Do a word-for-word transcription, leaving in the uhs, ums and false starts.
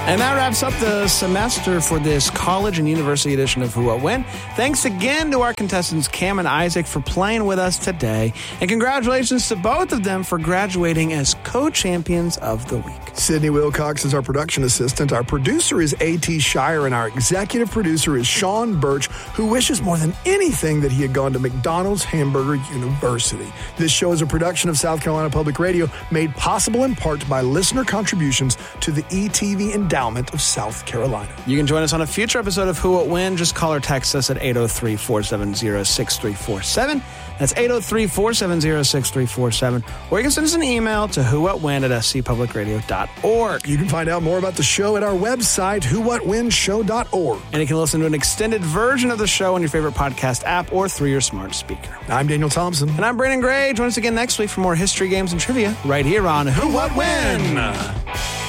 And that wraps up the semester for this college and university edition of Who What When. Thanks again to our contestants Cam and Isaac for playing with us today. And congratulations to both of them for graduating as co-champions of the week. Sydney Wilcox is our production assistant. Our producer is A T Shire, and our executive producer is Sean Birch, who wishes more than anything that he had gone to McDonald's Hamburger University. This show is a production of South Carolina Public Radio, made possible in part by listener contributions to the E T V Endowment of South Carolina. You can join us on a future episode of Who What When. Just call or text us at eight oh three, four seven zero, six three four seven. That's eight oh three, four seven zero, six three four seven. Or you can send us an email to whowhatwhen at s c public radio dot org. You can find out more about the show at our website, who what when show dot org. And you can listen to an extended version of the show on your favorite podcast app or through your smart speaker. I'm Daniel Thompson. And I'm Brandon Gray. Join us again next week for more history, games, and trivia right here on Who What When.